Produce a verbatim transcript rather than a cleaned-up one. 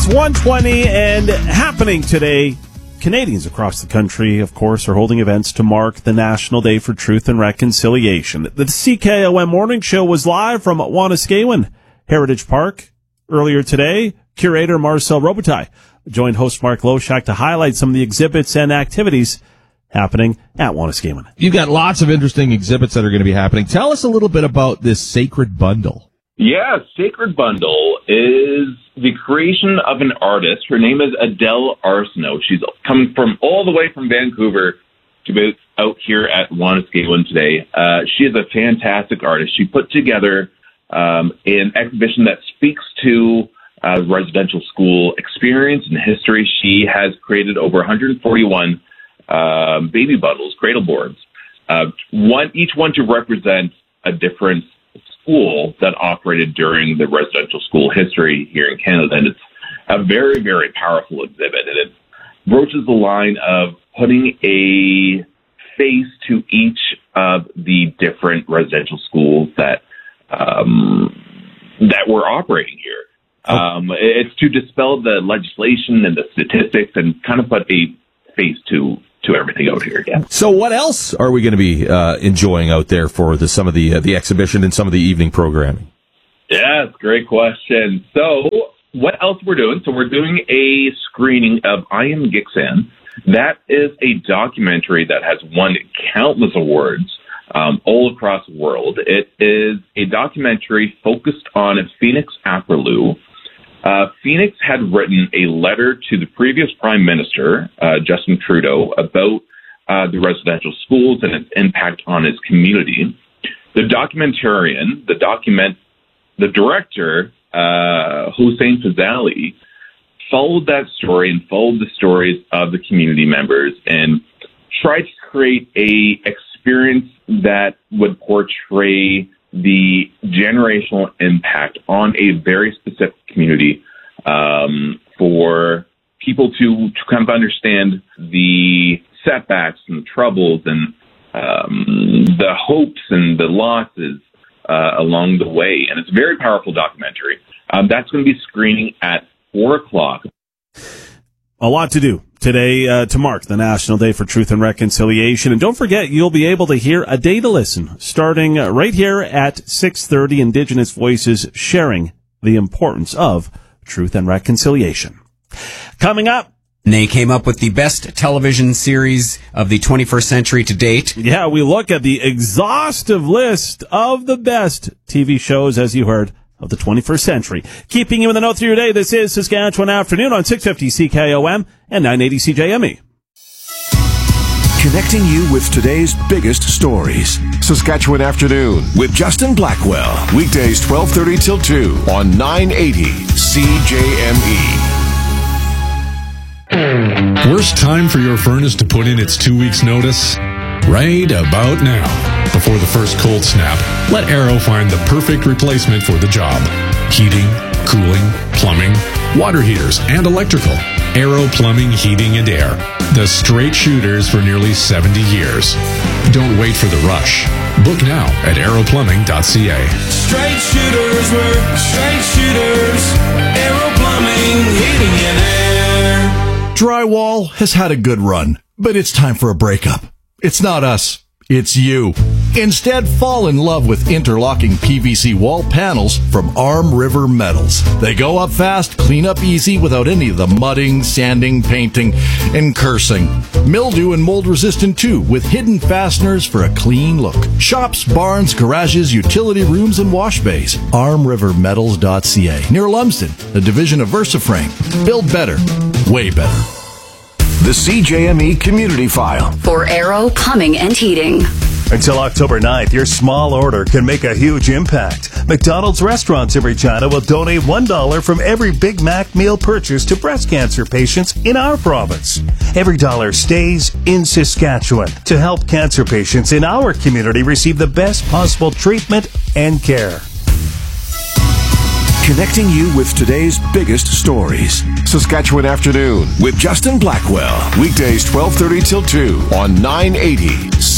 one twenty, and happening today, Canadians across the country, of course, are holding events to mark the National Day for Truth and Reconciliation. The C K O M Morning Show was live from Wanuskewin Heritage Park earlier today. Curator Marcel Robitaille joined host Mark Loshak to highlight some of the exhibits and activities happening at Wanuskewin. You've got lots of interesting exhibits that are going to be happening. Tell us a little bit about this Sacred Bundle. Yeah, Sacred Bundle is the creation of an artist. Her name is Adele Arsenault. She's coming from all the way from Vancouver to be out here at Wanuskewin today. Uh, she is a fantastic artist. She put together um, an exhibition that speaks to uh, residential school experience and history. She has created over one hundred forty-one uh, baby bundles, cradle boards, uh, one each one to represent a different school that operated during the residential school history here in Canada. And it's a very, very powerful exhibit. And it broaches the line of putting a face to each of the different residential schools that um, that were operating here. Oh. Um, it's to dispel the legislation and the statistics and kind of put a face to to everything out here again. So what else are we going to be uh, enjoying out there for the, some of the uh, the exhibition and some of the evening programming? Yes, great question. So what else we're doing? So we're doing a screening of I Am Gitxsan. That is a documentary that has won countless awards um, all across the world. It is a documentary focused on Phoenix Aperlou. Uh, Phoenix had written a letter to the previous Prime Minister, uh, Justin Trudeau, about uh, the residential schools and its impact on his community. The documentarian, the document, the director, uh, Hossein Fazali, followed that story and followed the stories of the community members and tried to create a experience that would portray the generational impact on a very specific community um, for people to, to kind of understand the setbacks and the troubles and um, the hopes and the losses uh, along the way. And it's a very powerful documentary. Um, that's going to be screening at four o'clock. A lot to do today uh, to mark the National Day for Truth and Reconciliation. And don't forget, you'll be able to hear A Day to Listen starting uh, right here at six thirty, Indigenous Voices sharing the importance of truth and reconciliation. Coming up, They came up with the best television series of the twenty-first century to date. Yeah, we look at the exhaustive list of the best T V shows, as you heard, of the twenty-first century. Keeping you in the know through your day, this is Saskatchewan Afternoon on six fifty C K O M and nine eighty C J M E. Connecting you with today's biggest stories. Saskatchewan Afternoon with Justin Blackwell. Weekdays twelve thirty till two on nine eighty C J M E. Worst time for your furnace to put in its two weeks notice? Right about now. Before the first cold snap, let Arrow find the perfect replacement for the job. Heating, cooling, plumbing, water heaters, and electrical. Arrow Plumbing, Heating, and Air. The straight shooters for nearly seventy years. Don't wait for the rush. Book now at arrow plumbing dot c a. Straight shooters work, straight shooters. Arrow Plumbing, Heating, and Air. Drywall has had a good run, but it's time for a breakup. It's not us. It's you. Instead, fall in love with interlocking P V C wall panels from Arm River Metals. They go up fast, clean up easy without any of the mudding, sanding, painting, and cursing. Mildew and mold resistant too, with hidden fasteners for a clean look. Shops, barns, garages, utility rooms, and wash bays. arm river metals dot c a. Near Lumsden, a division of VersaFrame. Build better. Way better. The C J M E Community File. For Arrow Plumbing and Heating. Until October ninth, your small order can make a huge impact. McDonald's restaurants in Regina will donate one dollar from every Big Mac meal purchase to breast cancer patients in our province. Every dollar stays in Saskatchewan to help cancer patients in our community receive the best possible treatment and care. Connecting you with today's biggest stories. Saskatchewan Afternoon with Justin Blackwell. Weekdays twelve thirty till two on nine eighty C